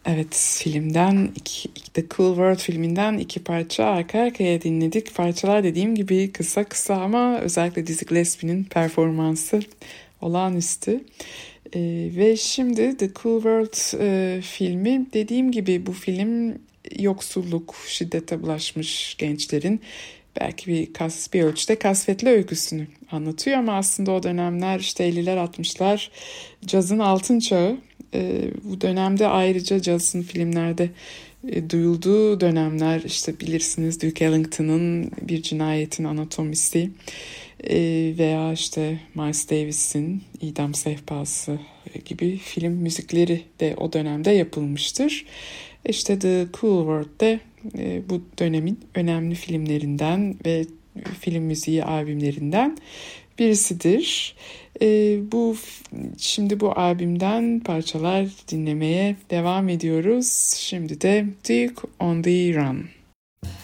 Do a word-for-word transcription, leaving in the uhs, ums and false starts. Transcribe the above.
Evet, filmden iki, The Cool World filminden iki parça arka arkaya dinledik. Parçalar dediğim gibi kısa kısa ama özellikle Dizzy Gillespie'nin performansı olağanüstü. Ee, ve şimdi The Cool World e, filmi, dediğim gibi bu film yoksulluk, şiddete bulaşmış gençlerin belki bir kas bir ölçüde kasvetli öyküsünü anlatıyor ama aslında o dönemler işte elliler altmışlar cazın altın çağı. Ee, bu dönemde ayrıca cazın filmlerde e, duyulduğu dönemler, işte bilirsiniz Duke Ellington'ın Bir Cinayetin Anatomisi e, veya işte Miles Davis'in İdam Sehpası gibi film müzikleri de o dönemde yapılmıştır. İşte The Cool World'de e, bu dönemin önemli filmlerinden ve film müziği albümlerinden birisidir. E, bu şimdi bu albümden parçalar dinlemeye devam ediyoruz. Şimdi de Duke on the Run.